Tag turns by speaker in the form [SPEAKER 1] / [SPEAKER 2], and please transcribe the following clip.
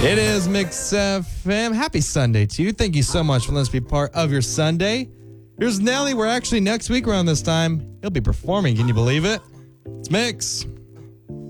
[SPEAKER 1] It is Mix FM. Happy Sunday to you. Thank you so much for letting us be part of your Sunday. Here's Nelly. We're actually next week around this time. He'll be performing. Can you believe it? It's Mix.